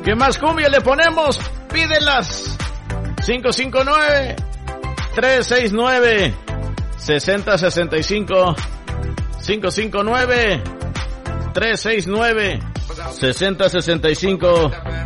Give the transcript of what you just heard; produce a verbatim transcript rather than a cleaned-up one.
¿Qué más cumbia le ponemos? Pídelas. cinco cinco nueve, tres seis nueve, seis cero seis cinco. cinco cinco nueve, tres seis nueve, seis cero seis cinco.